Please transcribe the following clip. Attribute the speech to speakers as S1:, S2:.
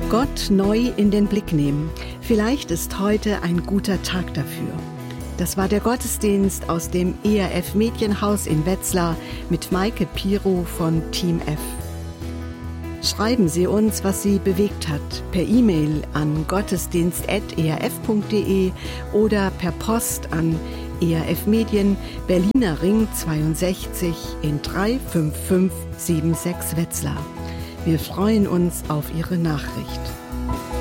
S1: Gott neu in den Blick nehmen. Vielleicht ist heute ein guter Tag dafür. Das war der Gottesdienst aus dem ERF Medienhaus in Wetzlar mit Maike Piro von Team F. Schreiben Sie uns, was Sie bewegt hat, per E-Mail an gottesdienst@erf.de oder per Post an ERF Medien, Berliner Ring 62 in 35576 Wetzlar. Wir freuen uns auf Ihre Nachricht.